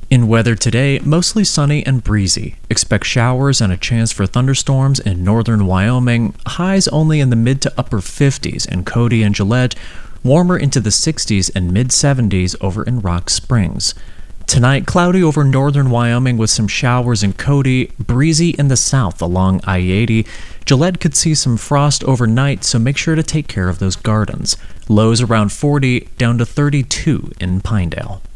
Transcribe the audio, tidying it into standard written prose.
In weather today, mostly sunny and breezy. Expect showers and a chance for thunderstorms in northern Wyoming. Highs only in the mid to upper 50s in Cody and Gillette. Warmer into the 60s and mid 70s over in Rock Springs. Tonight, cloudy over northern Wyoming with some showers in Cody, breezy in the south along I-80. Gillette could see some frost overnight, so make sure to take care of those gardens. Lows around 40, down to 32 in Pinedale.